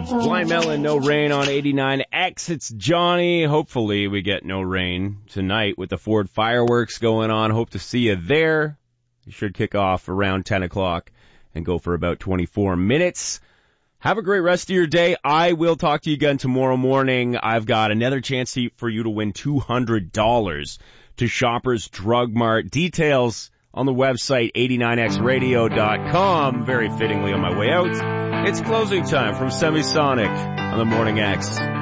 Blind Melon, no rain on 89X. It's Johnny. Hopefully we get no rain tonight with the Ford fireworks going on. Hope to see you there. You should kick off around 10 o'clock and go for about 24 minutes. Have a great rest of your day. I will talk to you again tomorrow morning. I've got another chance for you to win $200 to Shoppers Drug Mart. Details on the website 89xradio.com. Very fittingly on my way out, it's closing time from Semisonic on the Morning X.